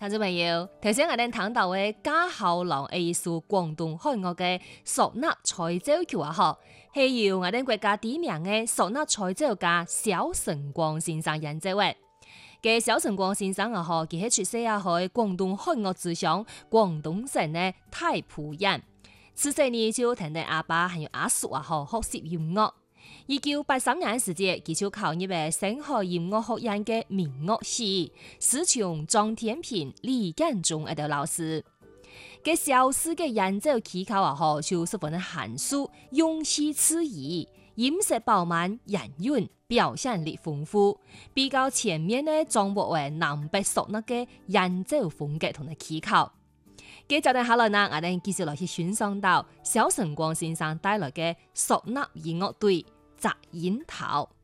聽眾朋友，頭先我哋聽到嘅家校郎藝術廣東漢樂嘅嗩吶彩奏曲啊，嗬，係由我哋國家知名嘅嗩吶彩奏家蕭晨光先生演奏嘅。嘅蕭晨光先生啊，嗬，佢係出世啊，喺廣東漢樂之鄉廣東省嘅大埔人。自細呢就聽到阿爸還有阿叔啊，嗬，學習音樂。1983年嘅時節，佢就考入嘅星海音樂學院嘅民樂系，師從張天平、李建中一啲老師。嘅蕭氏嘅演奏技巧啊，嗬，就十分嘅嫻熟，用氣自宜，音色飽滿，押韻，表現力豐富，比較前面呢掌握為南北嗩吶嘅演奏風格同埋技巧。嘅就等下來呢，我哋繼續來去欣賞到蕭晨光先生帶來嘅嗩吶音樂隊《摘櫻桃》。